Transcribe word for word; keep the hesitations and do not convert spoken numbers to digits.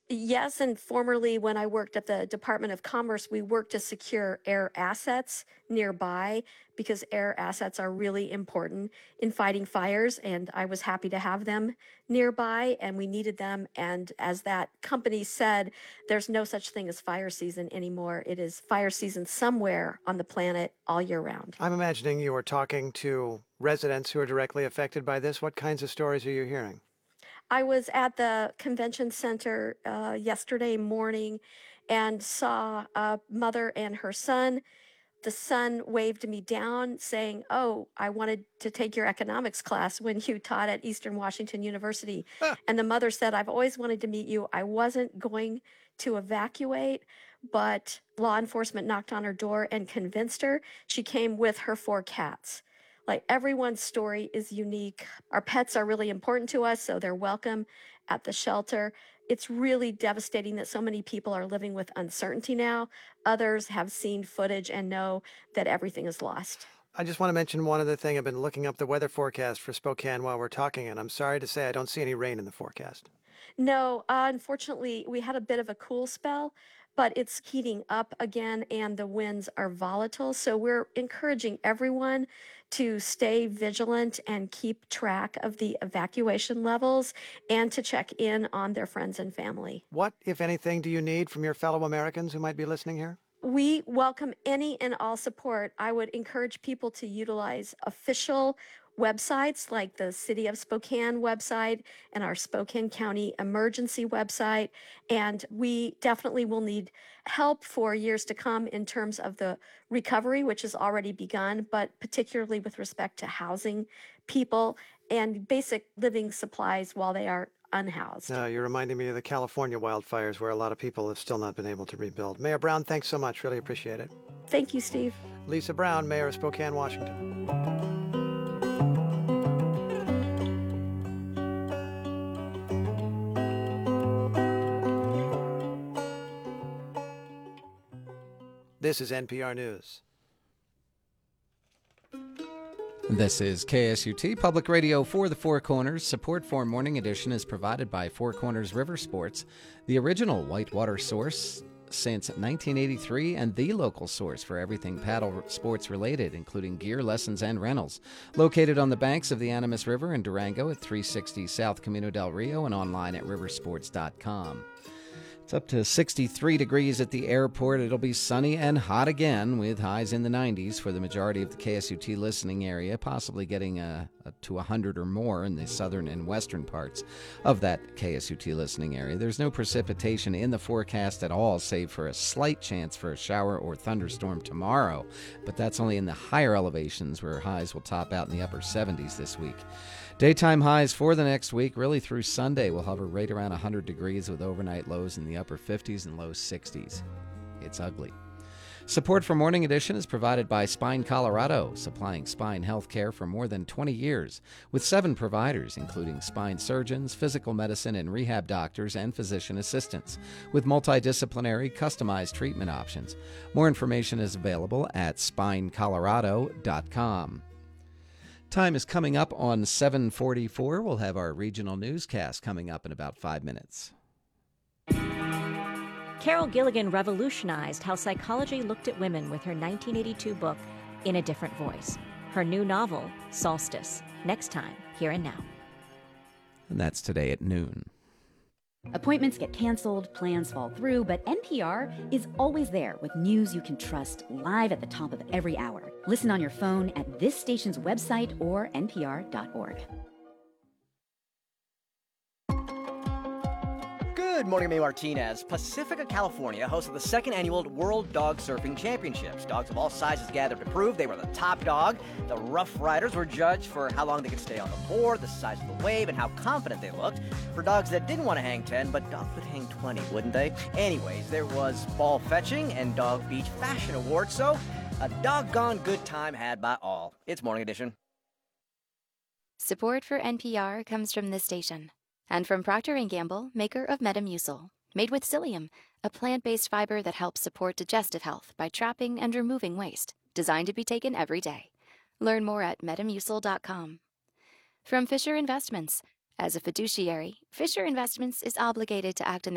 Yes, and formerly when I worked at the Department of Commerce, we worked to secure air assets nearby because air assets are really important in fighting fires, and I was happy to have them nearby, and we needed them. And as that company said, there's no such thing as fire season anymore. It is fire season somewhere on the planet all year round. I'm imagining you were talking to residents who are directly affected by this. What kinds of stories are you hearing? I was at the convention center uh, yesterday morning and saw a mother and her son. The son waved me down saying, "Oh, I wanted to take your economics class when you taught at Eastern Washington University." Huh. And the mother said, "I've always wanted to meet you. I wasn't going to evacuate, but law enforcement knocked on her door and convinced her." She came with her four cats. Like, everyone's story is unique. Our pets are really important to us, so they're welcome at the shelter. It's really devastating that so many people are living with uncertainty now. Others have seen footage and know that everything is lost. I just want to mention one other thing. I've been looking up the weather forecast for Spokane while we're talking, and I'm sorry to say I don't see any rain in the forecast. No, uh, unfortunately, we had a bit of a cool spell, but it's heating up again and the winds are volatile. So we're encouraging everyone to stay vigilant and keep track of the evacuation levels and to check in on their friends and family. What, if anything, do you need from your fellow Americans who might be listening here? We welcome any and all support. I would encourage people to utilize official websites like the City of Spokane website and our Spokane County Emergency website. And we definitely will need help for years to come in terms of the recovery, which has already begun, but particularly with respect to housing people and basic living supplies while they are unhoused. Uh, you're reminding me of the California wildfires where a lot of people have still not been able to rebuild. Mayor Brown, thanks so much. Really appreciate it. Thank you, Steve. Lisa Brown, Mayor of Spokane, Washington. This is N P R News. This is K S U T Public Radio for the Four Corners. Support for Morning Edition is provided by Four Corners River Sports, the original whitewater source since nineteen eighty-three and the local source for everything paddle sports related, including gear, lessons, and rentals. Located on the banks of the Animas River in Durango at three sixty South Camino del Rio and online at riversports dot com. It's up to sixty-three degrees at the airport. It'll be sunny and hot again with highs in the nineties for the majority of the K S U T listening area, possibly getting uh, to one hundred or more in the southern and western parts of that K S U T listening area. There's no precipitation in the forecast at all, save for a slight chance for a shower or thunderstorm tomorrow, but that's only in the higher elevations where highs will top out in the upper seventies this week. Daytime highs for the next week, really through Sunday, will hover right around one hundred degrees with overnight lows in the upper fifties and low sixties. It's ugly. Support for Morning Edition is provided by Spine Colorado, supplying spine health care for more than twenty years, with seven providers, including spine surgeons, physical medicine and rehab doctors, and physician assistants, with multidisciplinary, customized treatment options. More information is available at spine colorado dot com. Time is coming up on seven forty-four. We'll have our regional newscast coming up in about five minutes. Carol Gilligan revolutionized how psychology looked at women with her nineteen eighty-two book, In a Different Voice. Her new novel, Solstice, next time, Here and Now. And that's today at noon. Appointments get canceled, plans fall through, but N P R is always there with news you can trust live at the top of every hour. Listen on your phone at this station's website or N P R dot org. Good morning, May Martinez. Pacifica, California hosted the second annual World Dog Surfing Championships. Dogs of all sizes gathered to prove they were the top dog. The Rough Riders were judged for how long they could stay on the board, the size of the wave, and how confident they looked. For dogs that didn't want to hang ten, but dogs would hang twenty, wouldn't they? Anyways, there was ball fetching and Dog Beach Fashion Awards, so a doggone good time had by all. It's Morning Edition. Support for N P R comes from this station. And from Procter and Gamble, maker of Metamucil, made with psyllium, a plant-based fiber that helps support digestive health by trapping and removing waste, designed to be taken every day. Learn more at metamucil dot com. From Fisher Investments. As a fiduciary, Fisher Investments is obligated to act in the